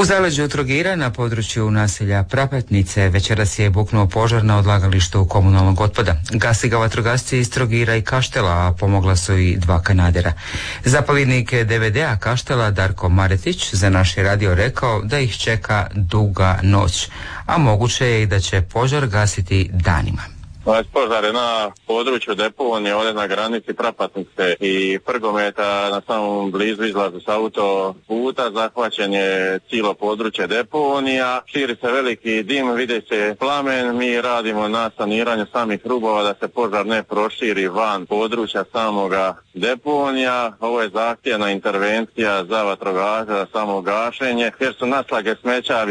U zaleđu Trogira na području naselja Prapetnice večeras je buknuo požar na odlagalištu komunalnog otpada. Gasi ga vatrogasci iz Trogira i Kaštela, a pomogla su i 2 kanadera. Zapovjednik DVD-a Kaštela Darko Maretić za naš je radio rekao da ih čeka duga noć, a moguće je i da će požar gasiti danima. Požar je na području deponije, ovdje na granici Prapatnice i Prgometa, na samom blizu izlazu s autoputa. Zahvaćen je cijelo područje deponija, širi se veliki dim, vidi se plamen. Mi radimo na saniranju samih rubova da se požar ne proširi van područja samoga deponija. Ovo je zahtjevna intervencija za vatrogasce, za samo gašenje, jer su naslage smeća